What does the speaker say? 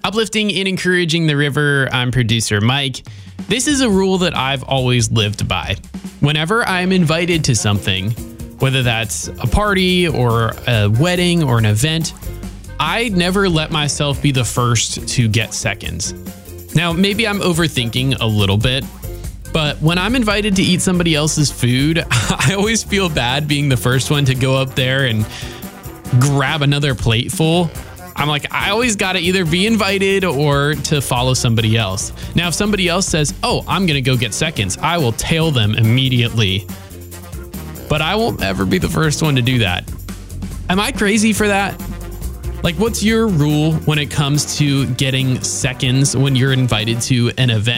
Uplifting and encouraging the river, I'm producer Mike. This is a rule that I've always lived by. Whenever I'm invited to something, whether that's a party or a wedding or an event, I never let myself be the first to get seconds. Now, maybe I'm overthinking a little bit, but when I'm invited to eat somebody else's food, I always feel bad being the first one to go up there and grab another plate full. I'm like, I always got to either be invited or to follow somebody else. Now, if somebody else says, oh, I'm going to go get seconds, I will tail them immediately. But I won't ever be the first one to do that. Am I crazy for that? Like, what's your rule when it comes to getting seconds when you're invited to an event?